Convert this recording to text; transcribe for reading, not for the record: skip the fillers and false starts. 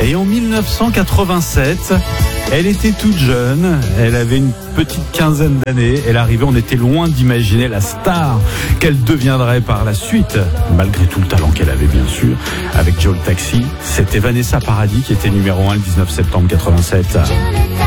Et en 1987, elle était toute jeune, elle avait une petite quinzaine d'années, elle arrivait, on était loin d'imaginer la star qu'elle deviendrait par la suite, malgré tout le talent qu'elle avait bien sûr. Avec Joe le Taxi, c'était Vanessa Paradis qui était numéro 1 le 19 septembre 87.